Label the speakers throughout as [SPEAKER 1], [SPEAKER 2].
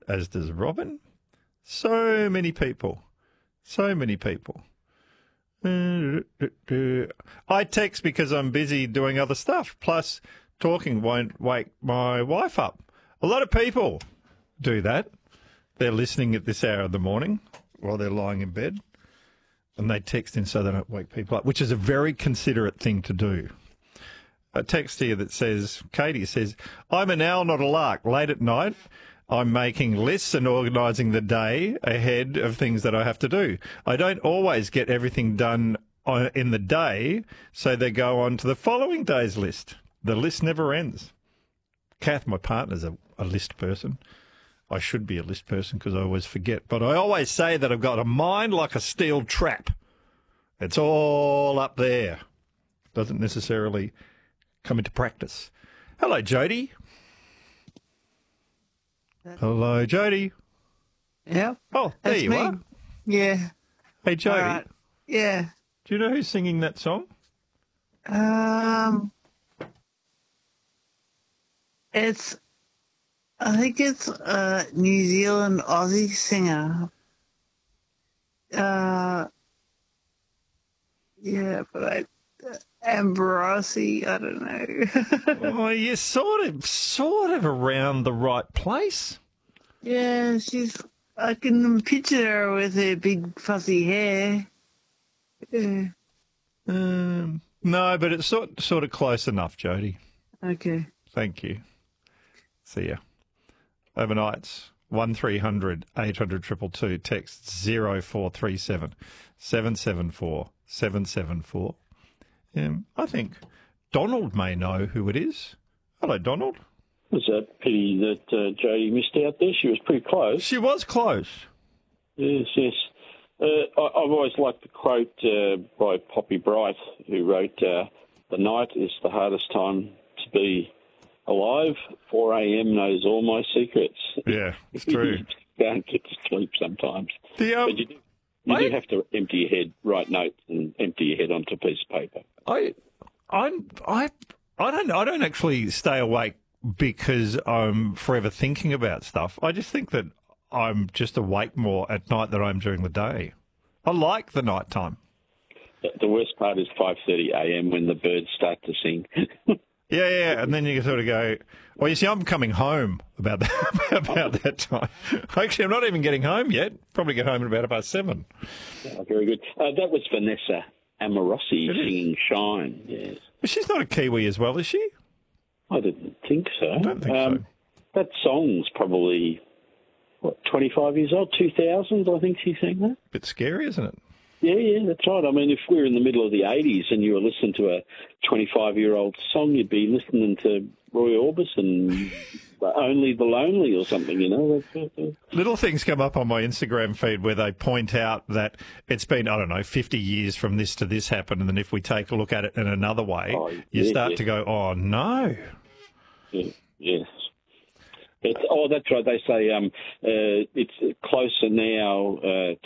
[SPEAKER 1] as does Robin. So many people. So many people. I text because I'm busy doing other stuff. Plus, talking won't wake my wife up. A lot of people do that. They're listening at this hour of the morning while they're lying in bed, and they text in so they don't wake people up, which is a very considerate thing to do. A text here that says, Katie says, I'm an owl, not a lark. Late at night, I'm making lists and organising the day ahead of things that I have to do. I don't always get everything done in the day, so they go on to the following day's list. The list never ends. Kath, my partner's a list person. I should be a list person because I always forget. But I always say that I've got a mind like a steel trap. It's all up there. Doesn't necessarily come into practice. Hello, Jody. Hello, Jody.
[SPEAKER 2] Yeah.
[SPEAKER 1] Oh, there you are.
[SPEAKER 2] Yeah.
[SPEAKER 1] Hey, Jody.
[SPEAKER 2] All right. Yeah.
[SPEAKER 1] Do you know who's singing that song?
[SPEAKER 2] I think it's a New Zealand Aussie singer. Yeah, but Ambrosi, I don't know.
[SPEAKER 1] Oh, you're sort of around the right place.
[SPEAKER 2] Yeah, I can picture her with her big fuzzy hair. Yeah.
[SPEAKER 1] No, but it's sort of close enough, Jody.
[SPEAKER 2] Okay.
[SPEAKER 1] Thank you. See ya. Overnights, 1300 800 222, text 0437 774 774. I think Donald may know who it is. Hello, Donald.
[SPEAKER 3] It's a pity that Jodie missed out there. She was pretty close.
[SPEAKER 1] She was close.
[SPEAKER 3] Yes, yes. I've always liked the quote by Poppy Bright, who wrote, "The night is the hardest time to be alive. 4 a.m. knows all my secrets."
[SPEAKER 1] Yeah, it's true.
[SPEAKER 3] You don't get to sleep sometimes.
[SPEAKER 1] But
[SPEAKER 3] you do have to empty your head, write notes, and empty your head onto a piece of paper.
[SPEAKER 1] I don't actually stay awake because I'm forever thinking about stuff. I just think that I'm just awake more at night than I am during the day. I like the night time.
[SPEAKER 3] The worst part is 5:30 a.m. when the birds start to sing.
[SPEAKER 1] Yeah, and then you sort of go, well, you see, I'm coming home about that time. Actually, I'm not even getting home yet. Probably get home at about 7:30.
[SPEAKER 3] Oh, very good. That was Vanessa Amorosi singing Shine, yes.
[SPEAKER 1] But she's not a Kiwi as well, is she?
[SPEAKER 3] I didn't think so.
[SPEAKER 1] I don't think so.
[SPEAKER 3] That song's probably, 25 years old? 2000, I think she sang that.
[SPEAKER 1] Bit scary, isn't it?
[SPEAKER 3] Yeah, that's right. I mean, if we're in the middle of the 80s and you were listening to a 25-year-old song, you'd be listening to Roy Orbison, Only the Lonely or something, you know.
[SPEAKER 1] Little things come up on my Instagram feed where they point out that it's been, 50 years from this to this happened, and then if we take a look at it in another way, you start to go, oh, no.
[SPEAKER 3] Yeah, yes. That's right. They say it's closer now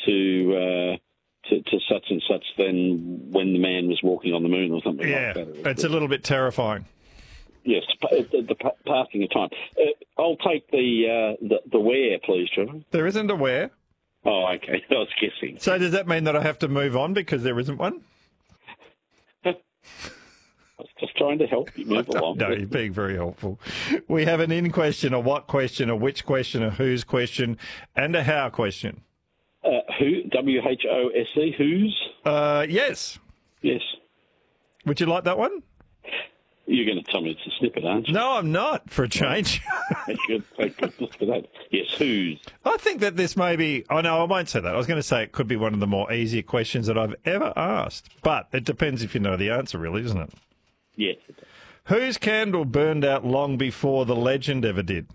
[SPEAKER 3] to such and such than when the man was walking on the moon or something like that.
[SPEAKER 1] Yeah, it's a little bit terrifying.
[SPEAKER 3] Yes, the passing of time. I'll take the where, please, Trevor.
[SPEAKER 1] There isn't a where.
[SPEAKER 3] Oh, okay. I was guessing.
[SPEAKER 1] So does that mean that I have to move on because there isn't one?
[SPEAKER 3] I was just trying to help you move along.
[SPEAKER 1] No, you're being very helpful. We have an in question, a what question, a which question, a whose question, and a how question.
[SPEAKER 3] Who? WHOSE? Whose?
[SPEAKER 1] Yes.
[SPEAKER 3] Yes.
[SPEAKER 1] Would you like that one?
[SPEAKER 3] You're going to tell me it's a snippet, aren't you?
[SPEAKER 1] No, I'm not, for a change.
[SPEAKER 3] Thank goodness for that. Yes, whose?
[SPEAKER 1] I think that this may be... Oh, no, I won't say that. I was going to say it could be one of the more easier questions that I've ever asked. But it depends if you know the answer, really, doesn't it?
[SPEAKER 3] Yes.
[SPEAKER 1] Whose candle burned out long before the legend ever did?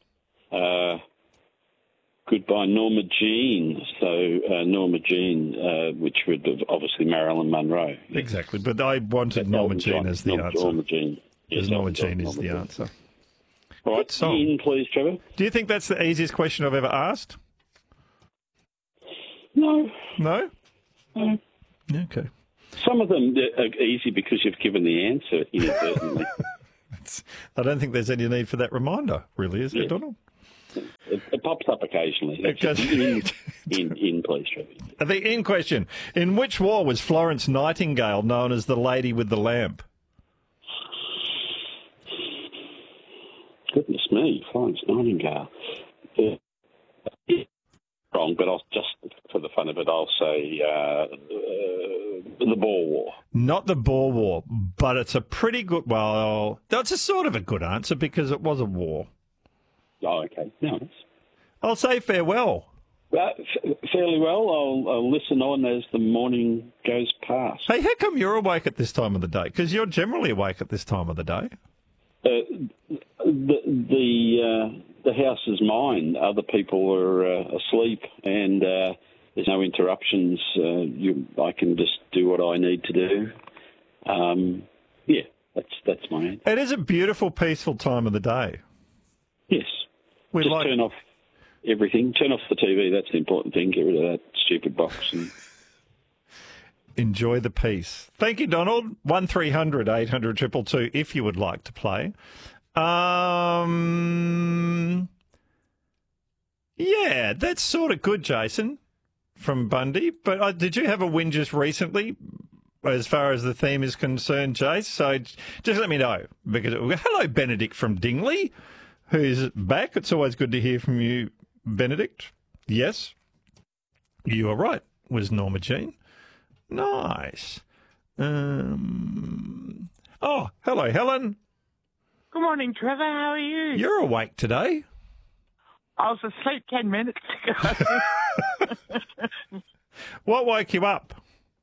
[SPEAKER 3] Goodbye, Norma Jean. So Norma Jean, which would have obviously Marilyn Monroe. Yes.
[SPEAKER 1] Exactly, but I wanted Norma Jean as the answer.
[SPEAKER 3] Norma Jean. Yes,
[SPEAKER 1] Norma Jean is the answer.
[SPEAKER 3] All right, in, please, Trevor.
[SPEAKER 1] Do you think that's the easiest question I've ever asked?
[SPEAKER 3] No.
[SPEAKER 1] No?
[SPEAKER 3] No.
[SPEAKER 1] Okay.
[SPEAKER 3] Some of them are easy because you've given the answer inadvertently.
[SPEAKER 1] I don't think there's any need for that reminder, really, is there, Donald?
[SPEAKER 3] It pops up occasionally. That's
[SPEAKER 1] Because-
[SPEAKER 3] in please, Trevor.
[SPEAKER 1] The in question. In which war was Florence Nightingale known as the Lady with the Lamp?
[SPEAKER 3] Goodness me, Florence Nightingale. Wrong, but I'll just, for the fun of it, I'll say the Boer War.
[SPEAKER 1] Not the Boer War, but it's a pretty good... Well, that's a sort of a good answer because it was a war.
[SPEAKER 3] Oh, okay. Nice.
[SPEAKER 1] I'll say farewell.
[SPEAKER 3] Fairly well. I'll listen on as the morning goes past.
[SPEAKER 1] Hey, how come you're awake at this time of the day? Because you're generally awake at this time of the day.
[SPEAKER 3] The house is mine. Other people are asleep, and there's no interruptions. I can just do what I need to do. Yeah, that's my answer.
[SPEAKER 1] It is a beautiful, peaceful time of the day.
[SPEAKER 3] Yes.
[SPEAKER 1] We
[SPEAKER 3] Just
[SPEAKER 1] like
[SPEAKER 3] turn off everything. Turn off the TV. That's the important thing. Get rid of that stupid box. And
[SPEAKER 1] enjoy the peace. Thank you, Donald. 1300 800 222 if you would like to play. Yeah, that's sort of good, Jason, from Bundy. But did you have a win just recently as far as the theme is concerned, Jace? So just let me know. Because hello, Benedict from Dingley, who's back. It's always good to hear from you, Benedict. Yes, you are right, was Norma Jean. Nice. Oh, hello, Helen.
[SPEAKER 4] Good morning, Trevor. How are you?
[SPEAKER 1] You're awake today.
[SPEAKER 4] I was asleep 10 minutes ago.
[SPEAKER 1] What woke you up?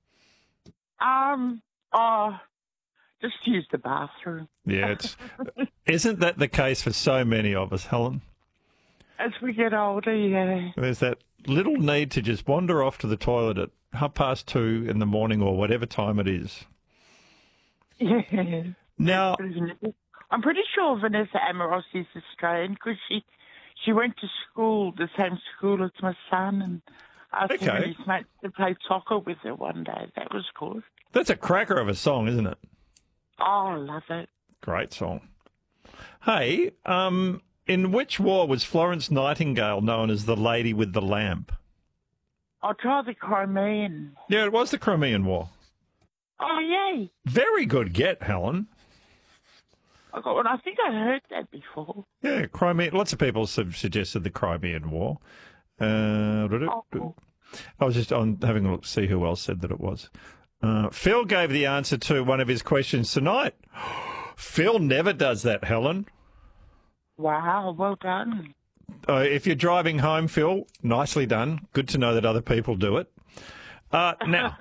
[SPEAKER 4] Just use the bathroom.
[SPEAKER 1] Yeah, isn't that the case for so many of us, Helen?
[SPEAKER 4] As we get older, yeah.
[SPEAKER 1] There's that little need to just wander off to the toilet at 2:30 in the morning or whatever time it is.
[SPEAKER 4] Yeah.
[SPEAKER 1] Now,
[SPEAKER 4] I'm pretty sure Vanessa Amoros is Australian because she went to school, the same school as my son, and asked him and his mates to play soccer with her one day. That was good.
[SPEAKER 1] that's a cracker of a song, isn't it?
[SPEAKER 4] Oh, I love it.
[SPEAKER 1] Great song. Hey, in which war was Florence Nightingale known as the Lady with the Lamp?
[SPEAKER 4] I'll try the Crimean.
[SPEAKER 1] Yeah, it was the Crimean War.
[SPEAKER 4] Oh, yay.
[SPEAKER 1] Very good get, Helen.
[SPEAKER 4] I got one. I think I heard that before.
[SPEAKER 1] Yeah, Crimean. Lots of people have suggested the Crimean War. I was just having a look to see who else said that it was. Phil gave the answer to one of his questions tonight. Phil never does that, Helen.
[SPEAKER 4] Wow, well done.
[SPEAKER 1] If you're driving home, Phil, nicely done. Good to know that other people do it. Now,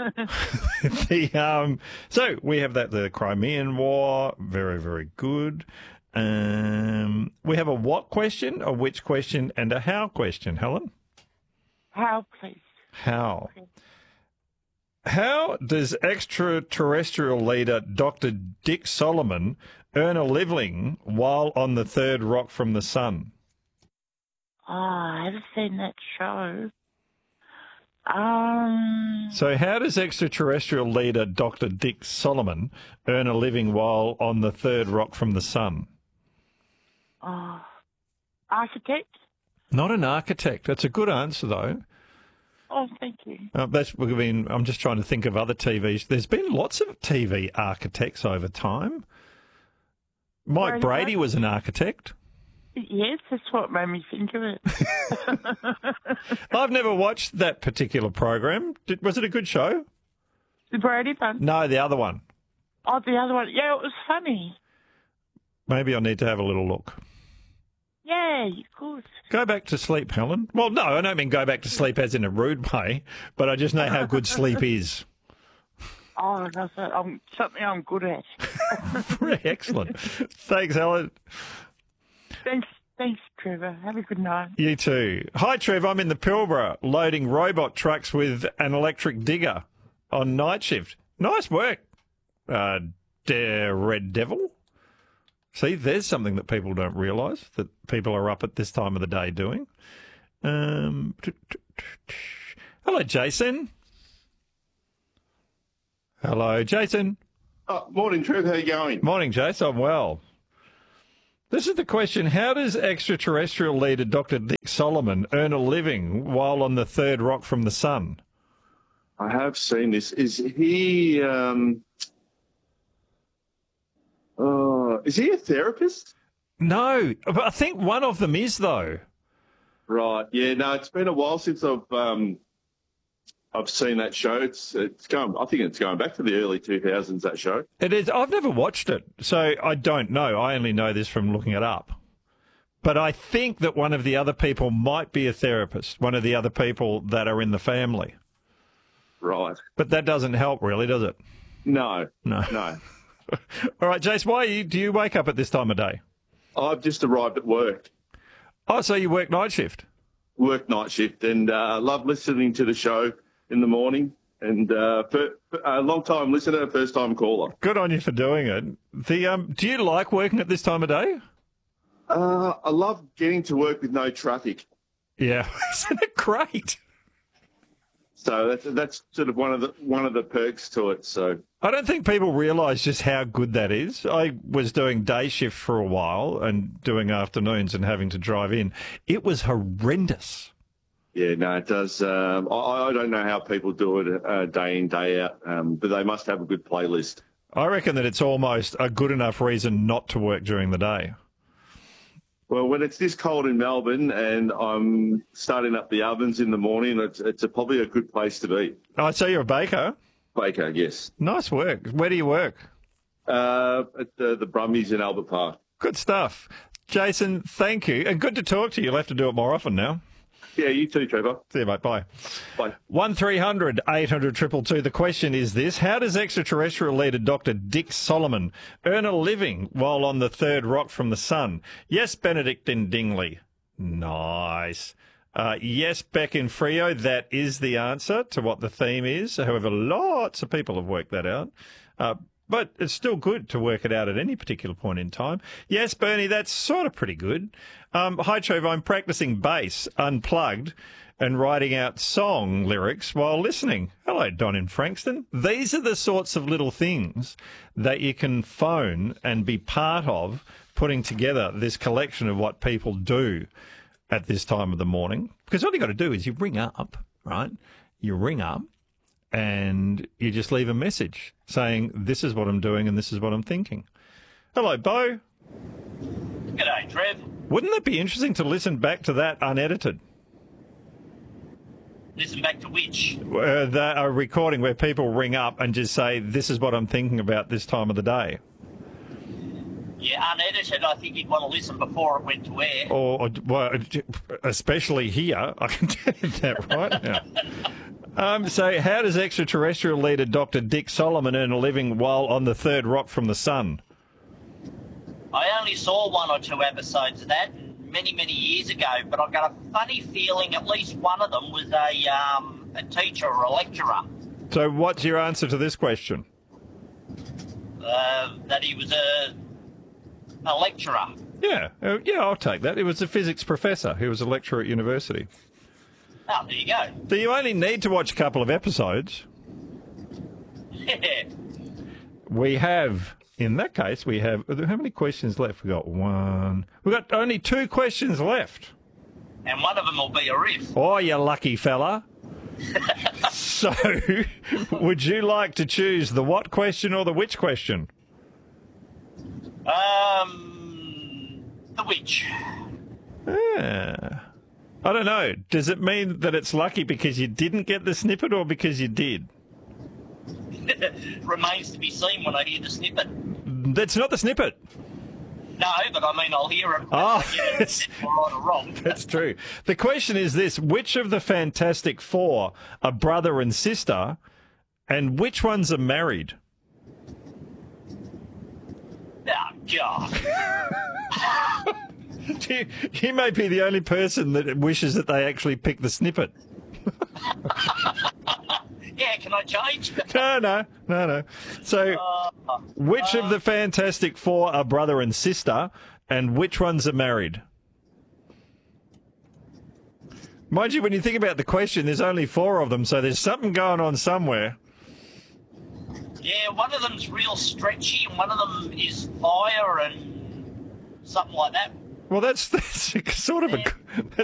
[SPEAKER 1] so we have the Crimean War. Very, very good. We have a what question, a which question, and a how question, Helen.
[SPEAKER 4] How, please?
[SPEAKER 1] How? How does extraterrestrial leader Dr. Dick Solomon earn a living while on the third rock from the sun?
[SPEAKER 4] Oh, I haven't seen that show.
[SPEAKER 1] So how does extraterrestrial leader Dr. Dick Solomon earn a living while on the third rock from the sun?
[SPEAKER 4] Architect?
[SPEAKER 1] Not an architect. That's a good answer, though.
[SPEAKER 4] Oh, thank you.
[SPEAKER 1] I'm just trying to think of other TVs. There's been lots of TV architects over time. Mike Brady was an architect.
[SPEAKER 4] Yes, that's what made me think of it.
[SPEAKER 1] I've never watched that particular program. Was it a good show?
[SPEAKER 4] The Brady one?
[SPEAKER 1] No, the other one.
[SPEAKER 4] Oh, the other one. Yeah, it was funny.
[SPEAKER 1] Maybe I need to have a little look.
[SPEAKER 4] Yeah, you could.
[SPEAKER 1] Go back to sleep, Helen. Well, no, I don't mean go back to sleep as in a rude way, but I just know how good sleep is.
[SPEAKER 4] Oh, that's something I'm good at.
[SPEAKER 1] Excellent. Thanks, Helen.
[SPEAKER 4] Thanks, Trevor. Have a good night.
[SPEAKER 1] You too. Hi, Trev. I'm in the Pilbara loading robot trucks with an electric digger on night shift. Nice work, Red Devil. See, there's something that people don't realise that people are up at this time of the day doing. Hello, Jason. Hello, Jason.
[SPEAKER 5] Morning, Trev. How you going?
[SPEAKER 1] Morning, Jason. I'm well. This is the question. How does extraterrestrial leader Dr. Dick Solomon earn a living while on the third rock from the sun?
[SPEAKER 5] I have seen this. Is he a therapist?
[SPEAKER 1] No, but I think one of them is, though.
[SPEAKER 5] Right. Yeah. No, it's been a while since I've seen that show. It's going. I think it's going back to the early 2000s. That show.
[SPEAKER 1] It is. I've never watched it, so I don't know. I only know this from looking it up. But I think that one of the other people might be a therapist. One of the other people that are in the family.
[SPEAKER 5] Right.
[SPEAKER 1] But that doesn't help, really, does it?
[SPEAKER 5] No.
[SPEAKER 1] No.
[SPEAKER 5] No.
[SPEAKER 1] All right, Jace. Do you wake up at this time of day?
[SPEAKER 5] I've just arrived at work.
[SPEAKER 1] Oh, so you work night shift?
[SPEAKER 5] Work night shift, and love listening to the show in the morning. And a long time listener, first time caller.
[SPEAKER 1] Good on you for doing it. Do you like working at this time of day?
[SPEAKER 5] I love getting to work with no traffic.
[SPEAKER 1] Yeah, isn't it great?
[SPEAKER 5] So that's sort of one of the perks to it. So
[SPEAKER 1] I don't think people realise just how good that is. I was doing day shift for a while and doing afternoons and having to drive in. It was horrendous.
[SPEAKER 5] Yeah, no, it does. I don't know how people do it day in, day out, but they must have a good playlist.
[SPEAKER 1] I reckon that it's almost a good enough reason not to work during the day.
[SPEAKER 5] Well, when it's this cold in Melbourne and I'm starting up the ovens in the morning, it's probably a good place to be.
[SPEAKER 1] Oh, so you're a baker?
[SPEAKER 5] Baker, yes.
[SPEAKER 1] Nice work. Where do you work?
[SPEAKER 5] At the Brumbies in Albert Park.
[SPEAKER 1] Good stuff. Jason, thank you. And good to talk to you. You'll have to do it more often now.
[SPEAKER 5] Yeah, you too, Trevor.
[SPEAKER 1] See you, mate. Bye.
[SPEAKER 5] Bye.
[SPEAKER 1] 1300 800 222. The question is this. How does extraterrestrial leader Dr. Dick Solomon earn a living while on the third rock from the sun? Yes, Benedict in Dingley. Nice. Yes, Beck in Frio. That is the answer to what the theme is. However, lots of people have worked that out. But it's still good to work it out at any particular point in time. Yes, Bernie, that's sort of pretty good. Hi, Trevor. I'm practicing bass unplugged and writing out song lyrics while listening. Hello, Don in Frankston. These are the sorts of little things that you can phone and be part of putting together this collection of what people do at this time of the morning. Because all you got to do is you ring up, right? You ring up. And you just leave a message saying, this is what I'm doing and this is what I'm thinking. Hello, Bo.
[SPEAKER 6] G'day, Trev.
[SPEAKER 1] Wouldn't it be interesting to listen back to that unedited?
[SPEAKER 6] Listen back to which?
[SPEAKER 1] A recording where people ring up and just say, this is what I'm thinking about this time of the day.
[SPEAKER 6] Yeah, unedited, I think you'd want to listen before it went to air.
[SPEAKER 1] Or well, especially here, I can tell you that right now. So how does extraterrestrial leader Dr. Dick Solomon earn a living while on the third rock from the sun?
[SPEAKER 6] I only saw one or two episodes of that many, many years ago, but I've got a funny feeling at least one of them was a teacher or a lecturer.
[SPEAKER 1] So what's your answer to this question?
[SPEAKER 6] That he was a lecturer.
[SPEAKER 1] Yeah, I'll take that. It was a physics professor who was a lecturer at university.
[SPEAKER 6] Oh, there you go.
[SPEAKER 1] So you only need to watch a couple of episodes.
[SPEAKER 6] Yeah.
[SPEAKER 1] We have, in that case, how many questions left? We've got one. We've got only 2 questions left.
[SPEAKER 6] And one of them will be a riff.
[SPEAKER 1] Oh, you lucky fella. So, would you like to choose the what question or the which question?
[SPEAKER 6] The which?
[SPEAKER 1] Yeah. I don't know. Does it mean that it's lucky because you didn't get the snippet or because you did?
[SPEAKER 6] Remains to be seen when I hear the snippet.
[SPEAKER 1] That's not the snippet.
[SPEAKER 6] No, but I mean, I'll hear it.
[SPEAKER 1] Oh,
[SPEAKER 6] It's right or wrong.
[SPEAKER 1] That's true. The question is this. Which of the Fantastic Four are brother and sister, and which ones are married?
[SPEAKER 6] Oh, God.
[SPEAKER 1] You may be the only person that wishes that they actually pick the snippet.
[SPEAKER 6] Yeah, can I change?
[SPEAKER 1] No. So, which of the Fantastic Four are brother and sister, and which ones are married? Mind you, when you think about the question, there's only 4 of them, so there's something going on somewhere.
[SPEAKER 6] Yeah, one of them's real stretchy, and one of them is fire, and something like that.
[SPEAKER 1] Well, that's sort of